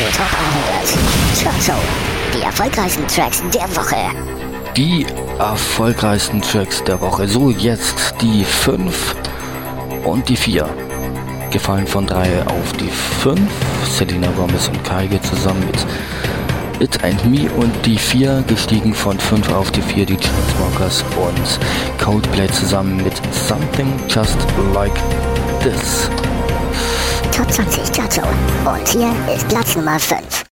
Top 100. Chart Show. Die erfolgreichsten Tracks der Woche. Die erfolgreichsten Tracks der Woche. So, jetzt die 5 und die 4. Gefallen von 3 auf die 5. Selena Gomez und Kygo zusammen mit It and Me, und die 4 gestiegen von 5 auf die 4, die Chainsmokers und Coldplay zusammen mit Something Just Like This. Top 20 Chart Show. Und hier ist Platz Nummer 5.